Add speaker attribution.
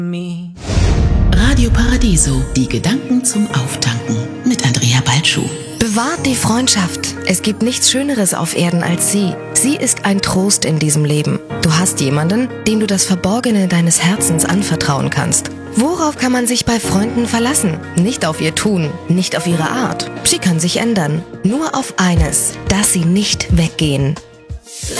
Speaker 1: Radio Paradiso, die Gedanken zum Auftanken mit Andrea Balschuh.
Speaker 2: Bewahrt die Freundschaft. Es gibt nichts Schöneres auf Erden als sie. Sie ist ein Trost in diesem Leben. Du hast jemanden, dem du das Verborgene deines Herzens anvertrauen kannst. Worauf kann man sich bei Freunden verlassen? Nicht auf ihr Tun, nicht auf ihre Art. Sie kann sich ändern. Nur auf eines, dass sie nicht weggehen.